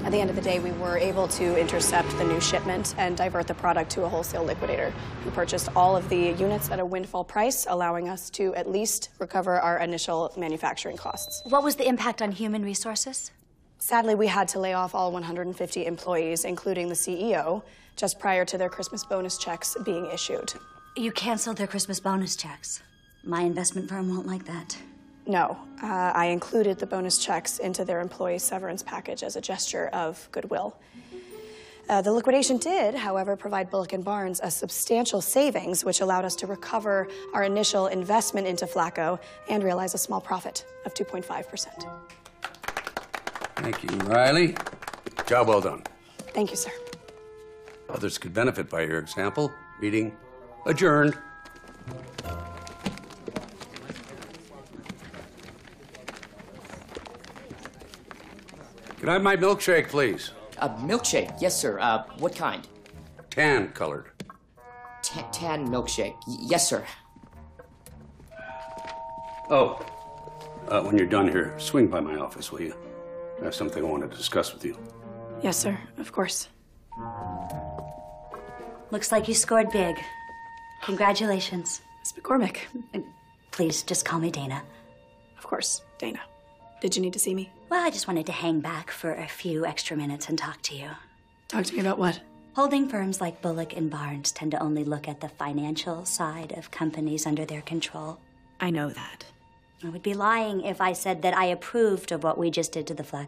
At the end of the day, we were able to intercept the new shipment and divert the product to a wholesale liquidator who purchased all of the units at a windfall price, allowing us to at least recover our initial manufacturing costs. What was the impact on human resources? Sadly, we had to lay off all 150 employees, including the CEO, just prior to their Christmas bonus checks being issued. You canceled their Christmas bonus checks. My investment firm won't like that. No, I included the bonus checks into their employee severance package as a gesture of goodwill. The liquidation did, however, provide Bullock & Barnes a substantial savings, which allowed us to recover our initial investment into Flacco and realize a small profit of 2.5%. Thank you, Riley. Job well done. Thank you, sir. Others could benefit by your example. Meeting adjourned. Can I have my milkshake, please? Milkshake, yes, sir. What kind? Tan colored. Tan milkshake, yes, sir. Oh, when you're done here, swing by my office, will you? I have something I want to discuss with you. Yes, sir, of course. Looks like you scored big. Congratulations. Ms. McCormick. Please, just call me Dana. Of course, Dana. Did you need to see me? Well, I just wanted to hang back for a few extra minutes and talk to you. Talk to me about what? Holding firms like Bullock & Barnes tend to only look at the financial side of companies under their control. I know that. I would be lying if I said that I approved of what we just did to the Flacco